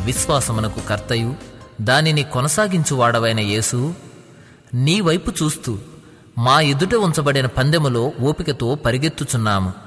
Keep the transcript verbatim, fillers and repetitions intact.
విశ్వాసమునకు కర్తయు దానిని కొనసాగించువాడవైన యేసు, నీ వైపు చూస్తూ మా ఎదుట ఉంచబడిన పందెములో ఓపికతో పరిగెత్తుచున్నాము.